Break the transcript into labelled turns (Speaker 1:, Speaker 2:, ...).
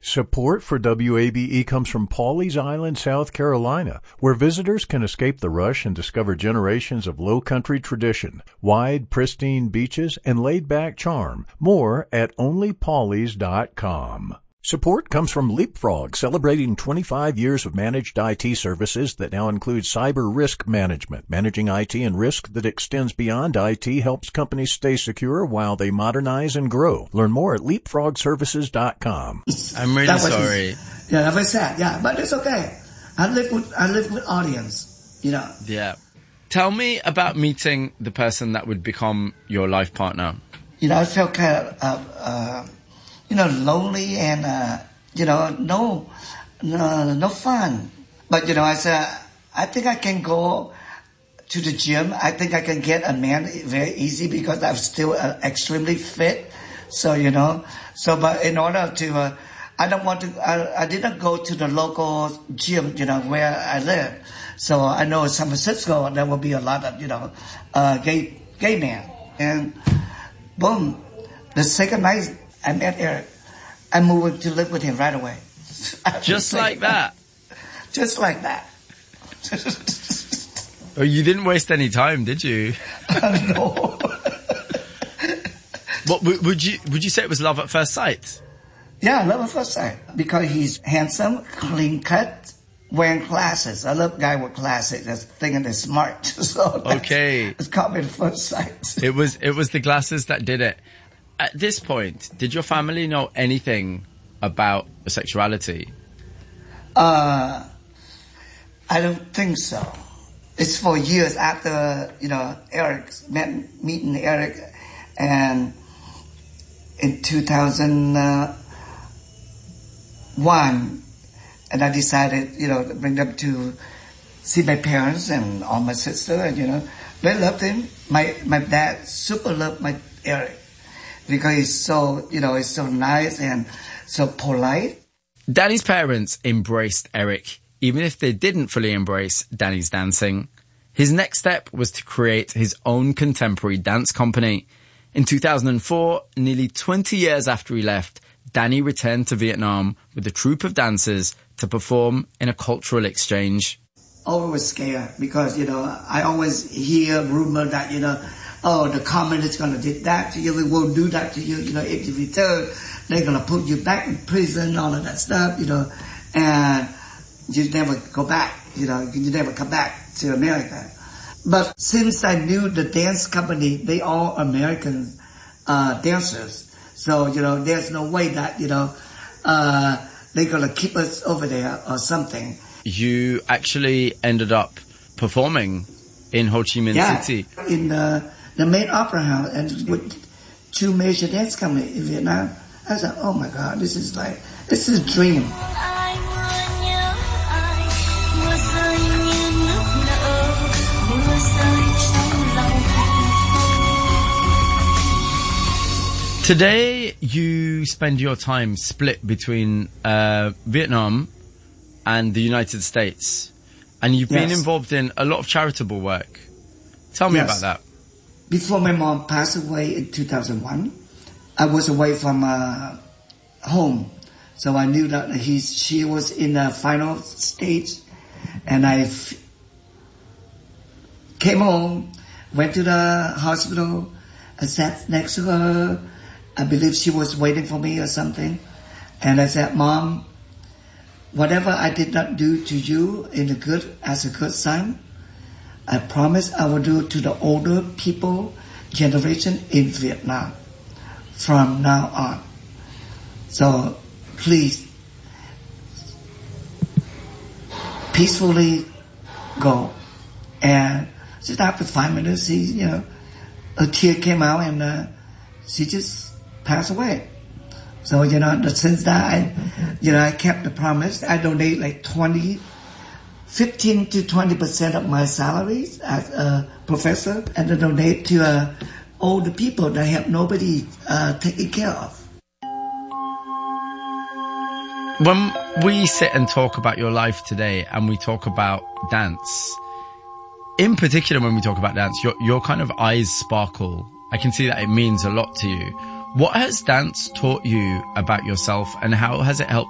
Speaker 1: Support for WABE comes from Pawleys Island, South Carolina, where visitors can escape the rush and discover generations of low-country tradition, wide, pristine beaches, and laid-back charm. More at onlypawleys.com. Support comes from Leapfrog, celebrating 25 years of managed IT services that now includes cyber risk management. Managing IT and risk that extends beyond IT helps companies stay secure while they modernize and grow. Learn more at leapfrogservices.com.
Speaker 2: I'm really sorry.
Speaker 3: That was sad. Yeah, but it's okay. I live with audience, you know.
Speaker 2: Yeah. Tell me about meeting the person that would become your life partner.
Speaker 3: You know, I felt kind of lonely and, no fun. But, I said, I think I can go to the gym. I think I can get a man very easy because I'm still extremely fit. So, but in order to, I didn't go to the local gym, where I live. So I know in San Francisco, there will be a lot of, gay men. And boom, the second night, I met Eric. I moved to live with him right away.
Speaker 2: Just like that?
Speaker 3: Just like that.
Speaker 2: Oh, you didn't waste any time, did you?
Speaker 3: No.
Speaker 2: What would you say it was love at first sight?
Speaker 3: Yeah, love at first sight. Because he's handsome, clean cut, wearing glasses. I love guy with glasses that's thinking they're smart. So
Speaker 2: okay.
Speaker 3: It's caught me at first sight.
Speaker 2: It was the glasses that did it. At this point, did your family know anything about sexuality?
Speaker 3: I don't think so. It's for years after, meeting Eric, and in 2001, and I decided, to bring them to see my parents and all my sister, and, they loved him. My dad super loved my Eric. Because he's so, he's so nice and so polite.
Speaker 2: Danny's parents embraced Eric, even if they didn't fully embrace Danny's dancing. His next step was to create his own contemporary dance company. In 2004, nearly 20 years after he left, Danny returned to Vietnam with a troupe of dancers to perform in a cultural exchange.
Speaker 3: I was scared because, I always hear rumor that, the communists going to do that to you, we will do that to you, if you return, they're going to put you back in prison, all of that stuff, and you never go back, you never come back to America. But since I knew the dance company, they all American dancers, so, there's no way that, they're going to keep us over there or something.
Speaker 2: You actually ended up performing in Ho Chi Minh City.
Speaker 3: In the main opera house, and with two major dance companies in Vietnam. I was like, oh my God, this is a dream.
Speaker 2: Today, you spend your time split between Vietnam and the United States, and you've been involved in a lot of charitable work. Tell me about that.
Speaker 3: Before my mom passed away in 2001, I was away from home. So I knew that she was in the final stage. And I came home, went to the hospital, I sat next to her. I believe she was waiting for me or something. And I said, Mom, whatever I did not do to you as a good son, I promise I will do to the older people generation in Vietnam from now on. So please, peacefully go. And just after 5 minutes, a tear came out and she just passed away. So, since that, I kept the promise. I donate like 15 to 20% of my salaries as a professor, and I donate to older people that have nobody taking care of.
Speaker 2: When we sit and talk about your life today and we talk about dance, in particular when we talk about dance, your kind of eyes sparkle. I can see that it means a lot to you. What has dance taught you about yourself, and how has it helped